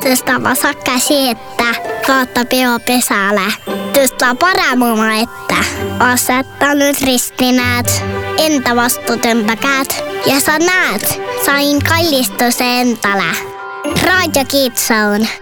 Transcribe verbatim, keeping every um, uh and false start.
Tästä vasa käsi, että kautta peo pesälle. Tästä paramuma, että asettanut ristinäät, entä vastuutempäkäät. Ja sä näet, sain kallistus entälä. Radio Kitsoon.